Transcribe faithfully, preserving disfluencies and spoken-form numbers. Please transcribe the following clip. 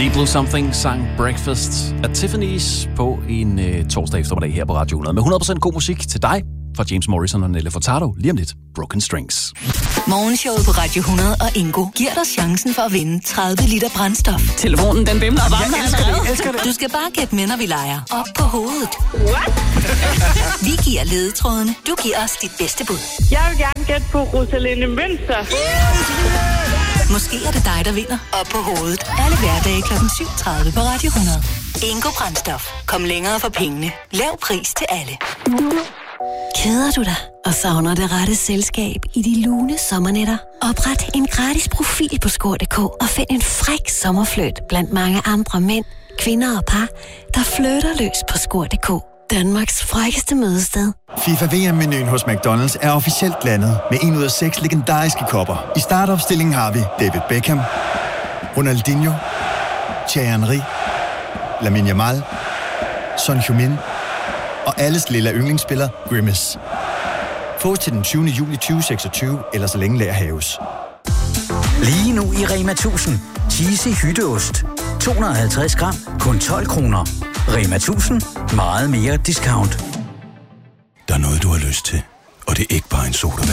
People Something sang Breakfast at Tiffany's på en øh, torsdag eftermiddag her på Radio hundrede. Med hundrede procent god musik til dig fra James Morrison og Nelly Furtado. Lige om lidt, Broken Strings. Morgenshowet på Radio hundrede og Ingo giver dig chancen for at vinde tredive liter brændstof. Telefonen, den bimler bare. Jeg elsker det, elsker det. Du skal bare gætte med, når vi leger. Op på hovedet. What? Vi giver ledetrådene. Du giver os dit bedste bud. Jeg vil gerne gætte på Rosalinde Mønster. Måske er det dig, der vinder. Op på hovedet. Alle hverdage klokken syv tredive på Radio hundrede. Ingo Brændstof. Kom længere for pengene. Lav pris til alle. Keder du dig og savner det rette selskab i de lune sommernætter? Opret en gratis profil på score punktum d k og find en fræk sommerfløjt blandt mange andre mænd, kvinder og par, der flytter løs på score punktum d k. Danmarks frækkeste mødested. FIFA V M-menuen hos McDonald's er officielt landet med en ud af seks legendariske kopper. I startopstillingen har vi David Beckham, Ronaldinho, Thierry Henry, Lamine Yamal, Son Heung-min og alles lille yndlingsspiller Grimace. Få til den tyvende juli tyve seksogtyve, eller så længe lager haves. Lige nu i Rema tusind. Cheesy hytteost. to hundrede og halvtreds gram, kun tolv kroner. Rema tusind. Meget mere discount. Der er noget, du har lyst til, og det er ikke bare en sodavand.